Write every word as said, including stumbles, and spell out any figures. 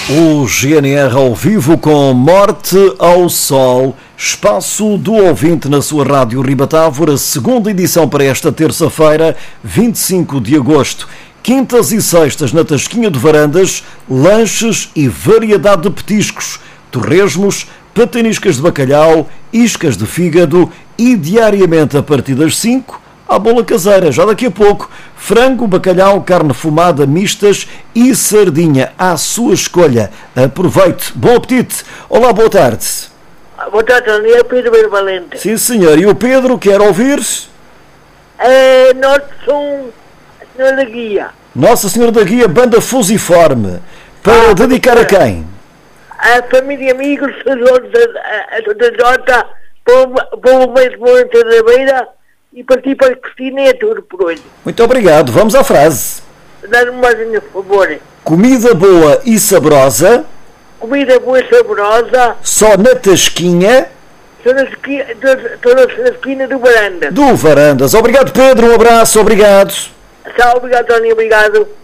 O G N R ao vivo com Morte ao Sol, espaço do ouvinte na sua rádio Ribatávora, segunda edição para esta terça-feira, vinte e cinco de agosto. Quintas e sextas na Tasquinha de Varandas, lanches e variedade de petiscos, torresmos, pataniscas de bacalhau, iscas de fígado e diariamente a partir das cinco, à bola caseira. Já daqui a pouco, frango, bacalhau, carne fumada, mistas e sardinha à sua escolha. Aproveite. Bom apetite. Olá, boa tarde. Boa tarde, Tony. É Pedro Bem Valente. Sim, senhor. E o Pedro quer ouvir? É, nós somos a Senhora da Guia. Nossa Senhora da Guia, banda fusiforme. Para Ah, dedicar a quem? A família e amigos, a Santa Jota, povo mais bom da Beira e partir para a Cristina e é tudo por hoje. Muito obrigado. Vamos à frase. Dá-me mais um favor. Comida boa e saborosa, Comida boa e saborosa, só na Tasquinha estou na esquina, estou na esquina do Varanda. do Varandas. Obrigado, Pedro. Um abraço. Obrigado. Tchau, obrigado, Tony, obrigado.